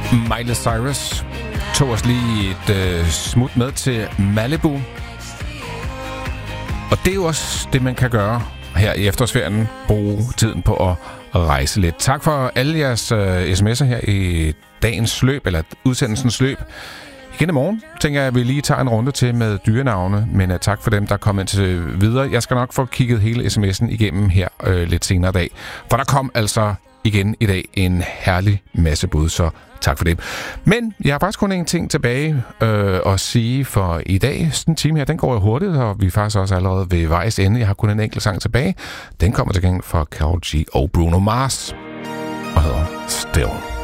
Miley Cyrus tog os lige et smut med til Malibu. Og det er jo også det, man kan gøre her i efterårsferien. Bruge tiden på at rejse lidt. Tak for alle jeres sms'er her i dagens løb, eller udsendelsens løb. Igen i morgen tænker jeg, at vi lige tager en runde til med dyrenavne, men tak for dem, der kom ind til videre. Jeg skal nok få kigget hele sms'en igennem her lidt senere i dag, for der kom altså igen i dag en herlig masse bud, så tak for det. Men jeg har faktisk kun en ting tilbage at sige for i dag. Den time her, den går jo hurtigt, og vi er faktisk også allerede ved vejs ende. Jeg har kun en enkelt sang tilbage. Den kommer til gengæld fra Karol G og Bruno Mars og hedder Still.